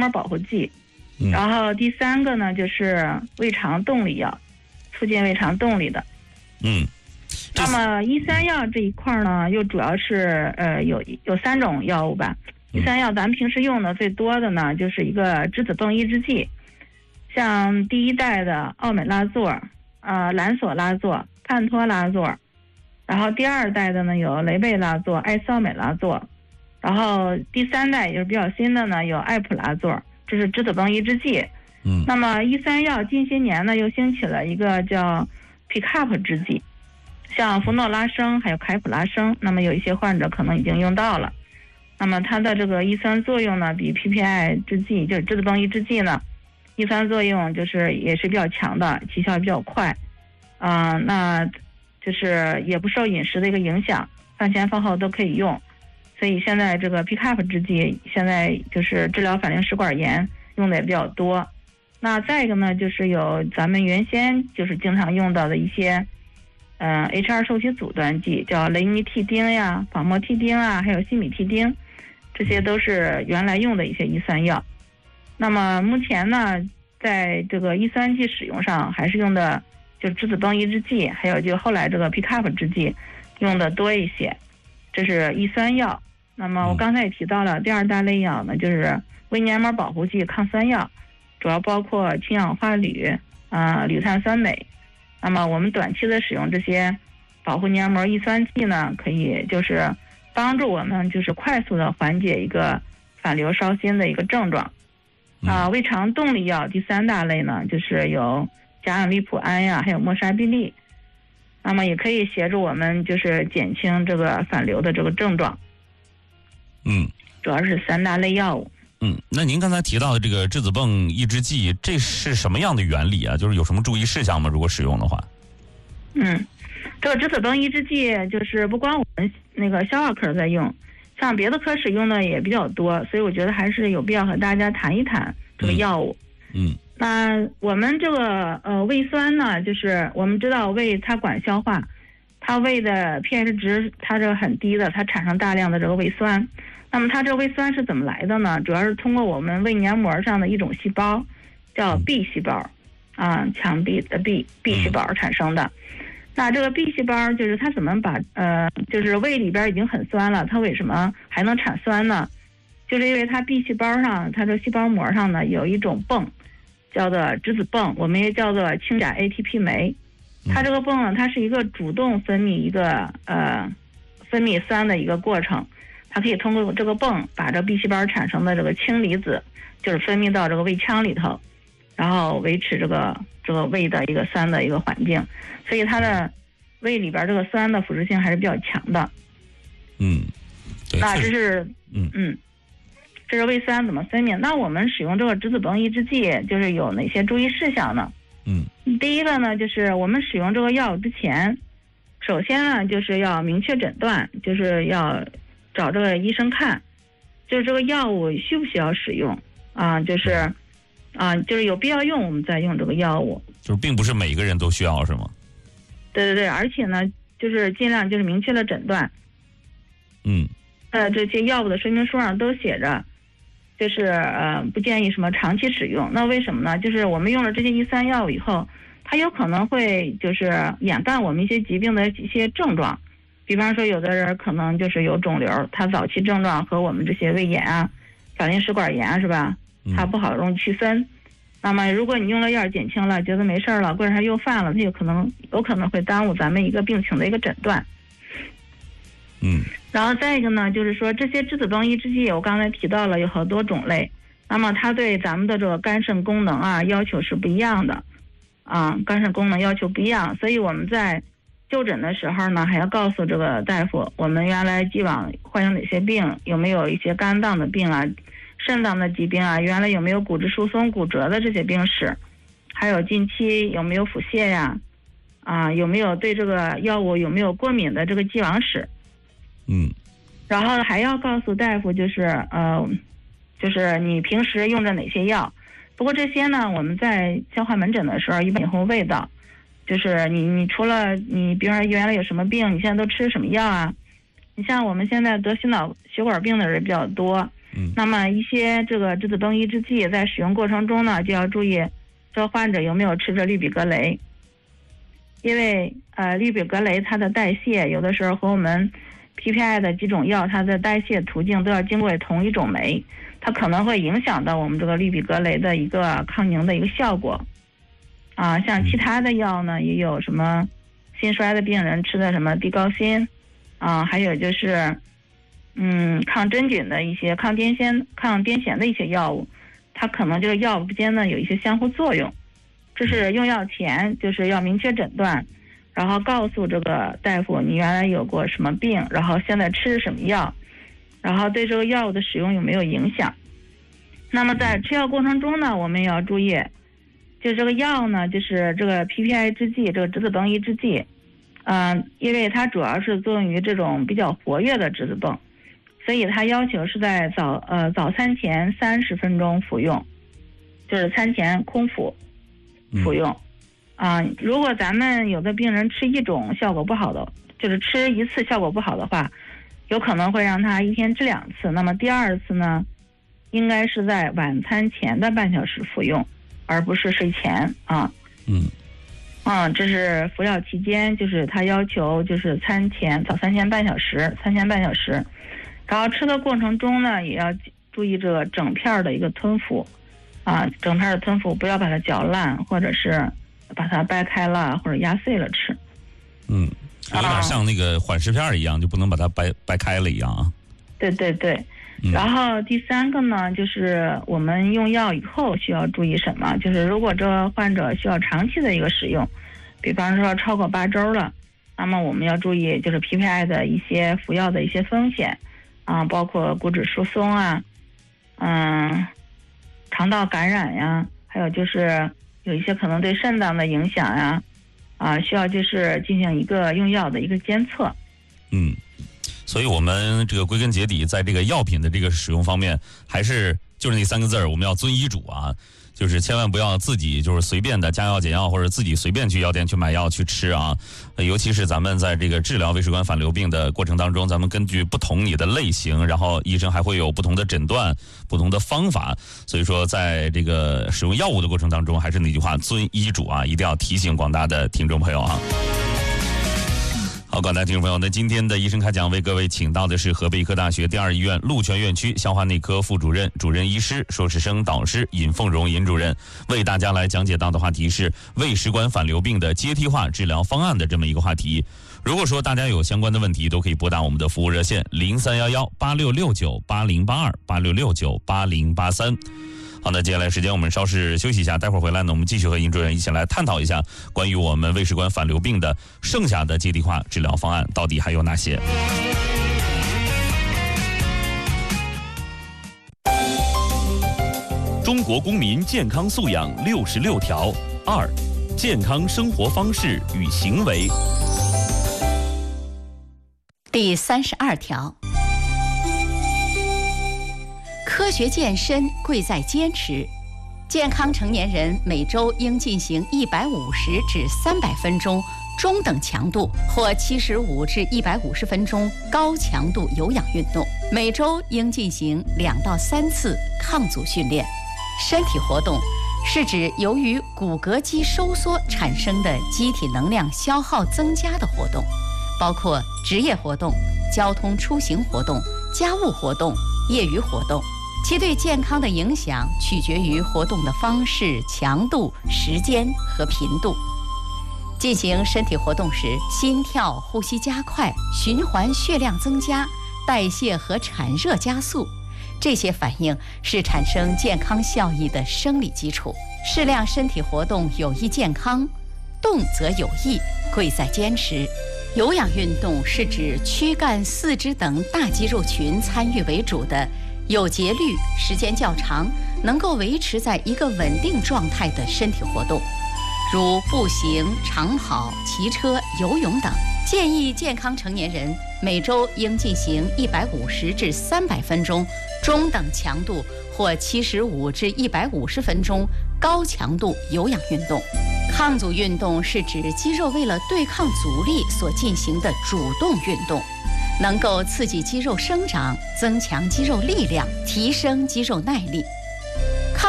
膜保护剂。然后第3个呢就是胃肠动力药，促进胃肠动力的。那么E3药这一块呢，又主要是有3种药物吧。E3药咱们平时用的最多的呢，就是一个质子泵抑制剂，像第1代的奥美拉唑、兰索拉唑、盼托拉唑，然后第2代的呢有雷贝拉唑、艾司奥美拉唑，然后第3代也是比较新的呢有艾普拉唑，这是质子泵抑制剂。那么E3药近些年呢又兴起了一个叫 PCAP 制剂，像福诺拉生还有凯普拉生，那么有一些患者可能已经用到了。那么它的这个抑酸作用呢，比 PPI 制剂就是质子泵抑制剂呢，抑酸作用就是也是比较强的，起效比较快。那就是也不受饮食的一个影响，饭前饭后都可以用。所以现在这个 PCAP 制剂现在就是治疗反应食管炎用的也比较多。那再一个呢，就是有咱们原先就是经常用到的一些H2 受体阻断剂，叫雷尼替丁呀、仿莫替丁啊，还有西米替丁，这些都是原来用的一些抑酸药。那么目前呢，在这个抑酸剂使用上，还是用的就质子泵抑制剂，还有就后来这个 PCAP 制剂用的多一些，这是抑酸药。那么我刚才也提到了第2大类药呢，就是胃黏膜保护剂、抗酸药，主要包括氢氧化铝、铝碳酸镁。那么我们短期的使用这些保护黏膜抑酸剂呢，可以就是帮助我们就是快速的缓解一个反流烧心的一个症状。胃肠动力药第3大类呢，就是有甲氧利普胺呀，还有莫沙必利。那么也可以协助我们就是减轻这个反流的这个症状。主要是3大类药物。 那您刚才提到的这个质子泵抑制剂，这是什么样的原理啊？就是有什么注意事项吗？如果使用的话？ 这个质子泵抑制剂就是不光我们那个消化科在用，像别的科使用的也比较多，所以我觉得还是有必要和大家谈一谈这个药物。那我们这个胃酸呢，就是我们知道胃它管消化，它胃的 pH 值它这很低的，它产生大量的这个胃酸。那么它这个胃酸是怎么来的呢？主要是通过我们胃黏膜上的一种细胞，叫 B 细胞，墙壁的 B 细胞产生的。那这个 B 细胞就是它怎么把就是胃里边已经很酸了，它为什么还能产酸呢？就是因为它 B 细胞上，它这细胞膜上呢有一种泵，叫做质子泵，我们也叫做氢甲 ATP 酶。它这个泵呢，它是一个主动分泌一个分泌酸的一个过程。它可以通过这个泵把这 B 细胞产生的这个氢离子，就是分泌到这个胃腔里头，然后维持这个胃的一个酸的一个环境，所以它的胃里边这个酸的腐蚀性还是比较强的。那这是这是胃酸怎么分泌？那我们使用这个质子泵抑制剂，就是有哪些注意事项呢？第一个呢，就是我们使用这个药物之前，首先呢就是要明确诊断，就是要找这个医生看，就是这个药物需不需要使用就是有必要用我们再用这个药物， 就是并不是每个人都需要是吗？ 对，而且呢就是尽量就是明确的诊断。这些药物的说明书上都写着，就是不建议什么长期使用。那为什么呢？就是我们用了这些抑酸药物以后，它有可能会就是掩盖我们一些疾病的一些症状。比方说有的人可能就是有肿瘤，他早期症状和我们这些胃炎啊、小型食管炎啊，是吧？它不好容易区分。那么如果你用了药减轻了，觉得没事了，过两天又犯了，它有可能会耽误咱们一个病情的一个诊断。然后再一个呢，就是说这些质子泵抑制剂，我刚才提到了有好多种类，那么它对咱们的这个肝肾功能要求是不一样的，肝肾功能要求不一样，所以我们在就诊的时候呢，还要告诉这个大夫，我们原来既往患有哪些病，有没有一些肝脏的病肾脏的疾病原来有没有骨质疏松、骨折的这些病史，还有近期有没有腹泻呀，有没有对这个药物有没有过敏的这个既往史。然后还要告诉大夫，就是你平时用着哪些药。不过这些呢，我们在消化门诊的时候一般也会问到，就是你除了你比如说原来有什么病，你现在都吃什么药啊？你像我们现在得心脑血管病的人比较多， 那么一些这个质子泵抑制剂在使用过程中呢，就要注意这患者有没有吃着氯吡格雷，因为氯吡格雷它的代谢有的时候和我们 PPI 的几种药它的代谢途径都要经过同一种酶，它可能会影响到我们这个氯吡格雷的一个抗凝的一个效果。像其他的药呢，也有什么心衰的病人吃的什么地高辛还有就是抗真菌的一些抗癫痫的一些药物，它可能就是药物之间呢有一些相互作用。这是用药前就是要明确诊断，然后告诉这个大夫你原来有过什么病，然后现在吃什么药，然后对这个药物的使用有没有影响。那么在吃药过程中呢，我们也要注意，就这个药呢，就是这个 PPI 制剂，这个质子泵抑制剂，因为它主要是作用于这种比较活跃的质子泵，所以它要求是在早餐前30分钟服用，就是餐前空腹服用。如果咱们有的病人吃一种效果不好的，就是吃一次效果不好的话，有可能会让他一天吃2次。那么第2次呢，应该是在晚餐前的半小时服用，而不是睡前这是服药期间，就是他要求就是早餐前半小时，然后吃的过程中呢，也要注意这个整片的一个吞服整片的吞服，不要把它嚼烂，或者是把它掰开了或者压碎了吃。 有点像那个缓释片一样，就不能把它掰开了一样啊。 对。然后第3个呢，就是我们用药以后需要注意什么，就是如果这个患者需要长期的一个使用，比方说超过8周了，那么我们要注意就是 PPI 的一些服药的一些风险包括骨质疏松肠道感染呀，还有就是有一些可能对肾脏的影响呀需要就是进行一个用药的一个监测。 所以我们这个归根结底，在这个药品的这个使用方面，还是就是那3个字儿，我们要遵医嘱就是千万不要自己就是随便的加药减药，或者自己随便去药店去买药去吃尤其是咱们在这个治疗胃食管反流病的过程当中，咱们根据不同你的类型，然后医生还会有不同的诊断、不同的方法。所以说，在这个使用药物的过程当中，还是那句话，遵医嘱一定要提醒广大的听众朋友好，广大听众朋友，那今天的医生开讲为各位请到的是河北医科大学第2医院鹿泉院区消化内科副主任、主任医师、硕士生导师尹凤荣尹主任，为大家来讲解到的话题是胃食管反流病的阶梯化治疗方案的这么一个话题。如果说大家有相关的问题，都可以拨打我们的服务热线031186698082，86698083。好，那接下来时间我们稍事休息一下，待会儿回来呢，我们继续和尹主任一起来探讨一下关于我们胃食管反流病的剩下的阶梯化治疗方案到底还有哪些。 中国公民健康素养66条2，健康生活方式与行为。 第32条。科学健身贵在坚持，健康成年人每周应进行150至300分钟中等强度或75至150分钟高强度有氧运动，每周应进行2到3次抗阻训练。身体活动是指由于骨骼肌收缩产生的机体能量消耗增加的活动，包括职业活动、交通出行活动、家务活动、业余活动。其对健康的影响取决于活动的方式、强度、时间和频度。进行身体活动时，心跳、呼吸加快，循环血量增加，代谢和产热加速，这些反应是产生健康效益的生理基础。适量身体活动有益健康，动则有益，贵在坚持。有氧运动是指躯干、四肢等大肌肉群参与为主的有节律、时间较长，能够维持在一个稳定状态的身体活动，如步行、长跑、骑车、游泳等。建议健康成年人每周应进行150至300分钟中等强度或75至150分钟高强度有氧运动。抗阻运动是指肌肉为了对抗阻力所进行的主动运动， 能够刺激肌肉生长，增强肌肉力量，提升肌肉耐力。